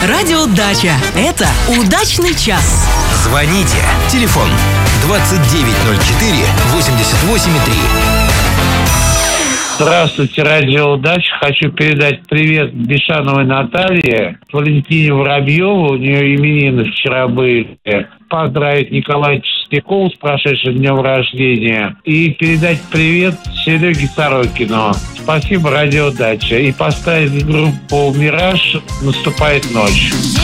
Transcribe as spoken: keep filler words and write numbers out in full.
Радиодача. Это удачный час. Звоните. Телефон двадцать девять ноль четыре восемьдесят восемь три. Здравствуйте, радио «Удача». Хочу передать привет Бешановой Наталье, Валентине Воробьеву, у нее именины вчера были. Поздравить Николая Чистякова с прошедшим днем рождения. И передать привет Сереге Сорокину. Спасибо, радио «Удача». И поставить группу «Мираж» «Наступает ночь».